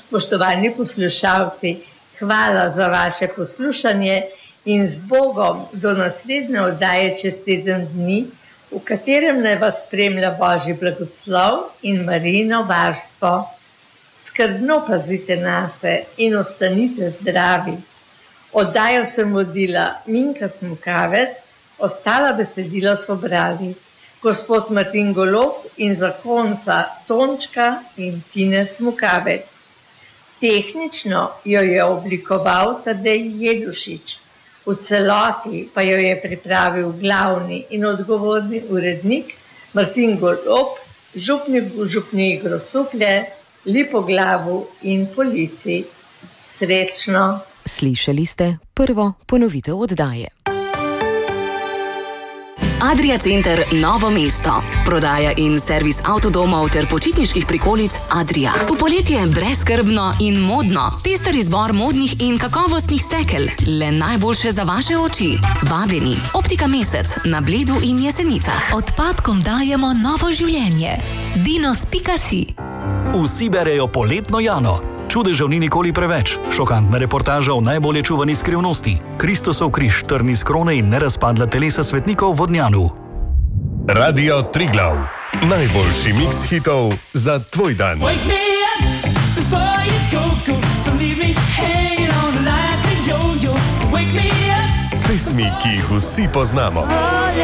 Spoštovani poslušalci, hvala za vaše poslušanje in z Bogom do naslednje oddaje čez teden dni, v katerem naj vas spremlja Božji blagoslov in Marijino varstvo. Skrbno pazite nase in ostanite zdravi. Oddajo sem vodila Minka Smukavec, ostala besedila so brali gospod Martin Golob in zakonca Tončka in Tine Smukavec. Tehnično jo je oblikoval Tadej Jedušič, v celoti pa jo je pripravil glavni in odgovorni urednik Martin Golob, župnik v župniji Grosuplje, Lipoglavu in Polici. Srečno! Slišali ste prvo ponovitev oddaje. Adria Center Novo mesto. Prodaja in servis avtodomov ter počitniških prikolic Adria. V poletje brezskrbno in modno. Pester izbor modnih in kakovostnih stekel. Le najboljše za vaše oči. Vabljeni. Optika Mesec na Bledu in Jesenicah. Odpadkom dajemo novo življenje. Dinos.si. Vsi berejo poletno Jano. Čudežev ni nikoli preveč. Šokantna reportaža o najbolje čuvani skrivnosti. Kristosov križ, trni z krone in nerazpadla telesa svetnikov v Vodnjanu. Radio Triglav. Najboljši miks hitov za tvoj dan. Pesmi, ki jih vsi poznamo.